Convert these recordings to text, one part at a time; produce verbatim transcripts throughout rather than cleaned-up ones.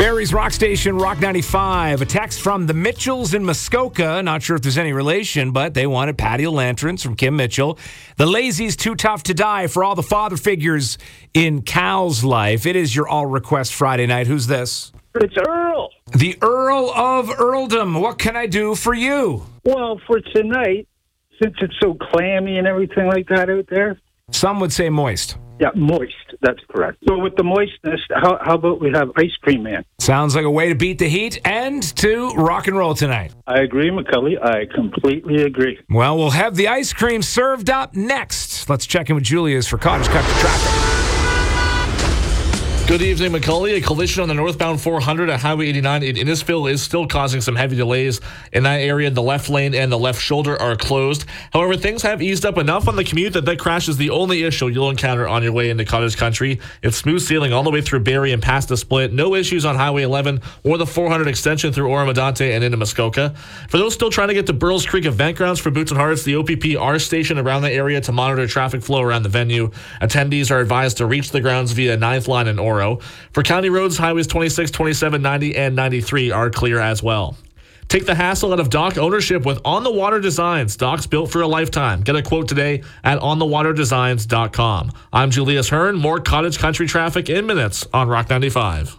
Barrie's Rock Station, Rock ninety-five. A text from the Mitchells in Muskoka. Not sure if there's any relation, but they wanted patio lanterns from Kim Mitchell. The Lazy's Too Tough to Die for all the father figures in Cal's life. It is your All Request Friday night. Who's this? It's Earl. The Earl of Earldom. What can I do for you? Well, for tonight, since it's so clammy and everything like that out there. Some would say moist. Yeah, moist. That's correct. So with the moistness, how, how about we have Ice Cream Man? Sounds like a way to beat the heat and to rock and roll tonight. I agree, McCully. I completely agree. Well, we'll have the ice cream served up next. Let's check in with Julia's for Cottage Country traffic. Good evening, McCully. A collision on the northbound four hundred at Highway eighty-nine in Innisfil is still causing some heavy delays. In that area, the left lane and the left shoulder are closed. However, things have eased up enough on the commute that that crash is the only issue you'll encounter on your way into Cottage Country. It's smooth sailing all the way through Barrie and past the split. No issues on Highway eleven or the four hundred extension through Oro-Medonte and into Muskoka. For those still trying to get to Burles Creek Event Grounds for Boots and Hearts, the O P P are stationed around the area to monitor traffic flow around the venue. Attendees are advised to reach the grounds via ninth Line and Oro. For county roads, highways twenty-six, twenty-seven, ninety, and ninety-three are clear as well. Take the hassle out of dock ownership with On the Water Designs. Docks built for a lifetime. Get a quote today at on the water designs dot com. I'm Julius Hearn. More Cottage Country traffic in minutes on Rock ninety-five.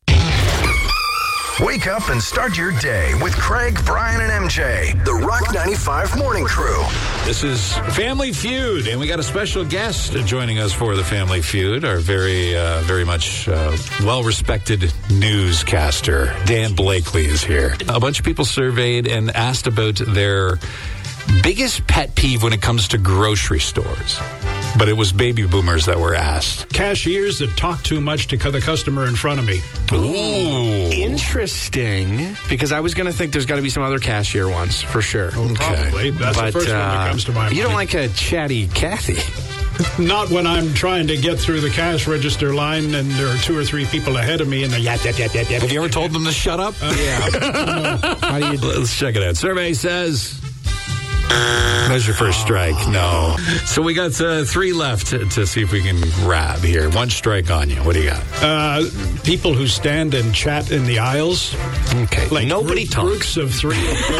Wake up and start your day with Craig, Brian, and M J, the Rock ninety-five Morning Crew. This is Family Feud, and we got a special guest joining us for the Family Feud, our very, uh, very much uh, well-respected newscaster, Dan Blakely, is here. A bunch of people surveyed and asked about their biggest pet peeve when it comes to grocery stores. But it was baby boomers that were asked. Cashiers that talk too much to the customer in front of me. Ooh. Interesting, because I was going to think there's got to be some other cashier ones, for sure. Oh, probably. That's but, the first uh, one that comes to my mind. You don't like a chatty Kathy. Not when I'm trying to get through the cash register line and there are two or three people ahead of me and they're yap, yap, yap, yap, yap. Have you ever told them to shut up? Uh, yeah. How do you do? Let's check it out. Survey says... That's your first strike. No. So we got uh, three left to, to see if we can grab here. One strike on you. What do you got? Uh, people who stand and chat in the aisles. Okay. Like Nobody group, talks. Groups of three or four.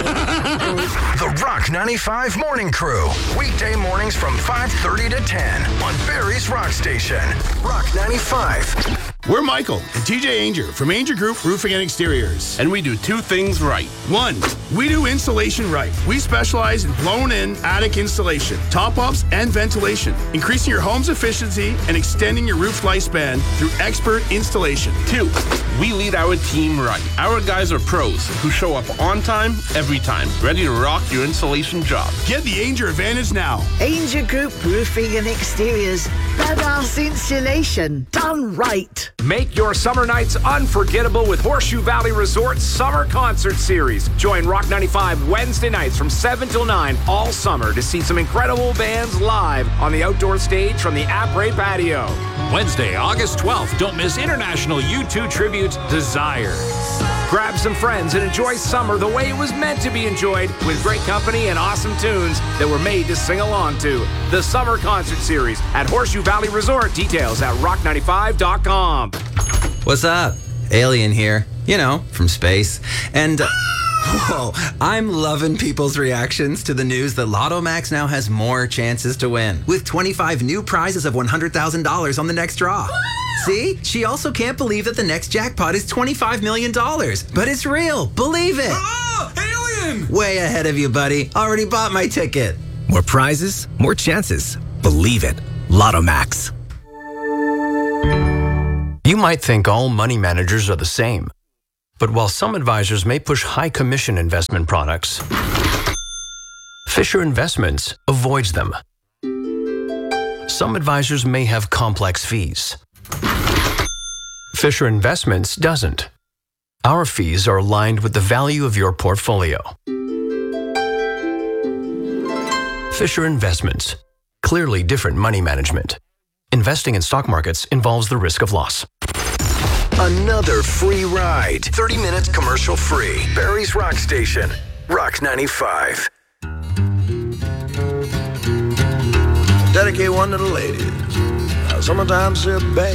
The Rock ninety-five Morning Crew. Weekday mornings from five thirty to ten on Barrie's Rock Station. Rock ninety-five. We're Michael and T J Ainger from Ainger Group Roofing and Exteriors. And we do two things right. One, we do insulation right. We specialize in blown-in attic installation, top-ups, and ventilation, increasing your home's efficiency and extending your roof's lifespan through expert installation. Two, we lead our team right. Our guys are pros who show up on time, every time, ready to rock your insulation job. Get the Ainger advantage now. Ainger Group Roofing and Exteriors. Badass insulation. Done right. Make your summer nights unforgettable with Horseshoe Valley Resort's Summer Concert Series. Join Rock ninety-five Wednesday nights from seven till nine all summer to see some incredible bands live on the outdoor stage from the Après Patio. Wednesday, August twelfth, don't miss International U two tribute, Desire. Grab some friends and enjoy summer the way it was meant to be enjoyed with great company and awesome tunes that were made to sing along to. The Summer Concert Series at Horseshoe Valley Resort. Details at rock ninety-five dot com. What's up? Alien here. You know, from space. And... Uh, Whoa, I'm loving people's reactions to the news that Lotto Max now has more chances to win, with twenty-five new prizes of one hundred thousand dollars on the next draw. See? She also can't believe that the next jackpot is twenty-five million dollars. But it's real. Believe it. Oh, alien! Way ahead of you, buddy. Already bought my ticket. More prizes, more chances. Believe it. Lotto Max. You might think all money managers are the same. But while some advisors may push high commission investment products, Fisher Investments avoids them. Some advisors may have complex fees. Fisher Investments doesn't. Our fees are aligned with the value of your portfolio. Fisher Investments. Clearly different money management. Investing in stock markets involves the risk of loss. Another free ride. thirty minutes commercial free. Barrie's Rock Station. Rock ninety-five. Dedicate one to the ladies. Now, sometimes they're bad.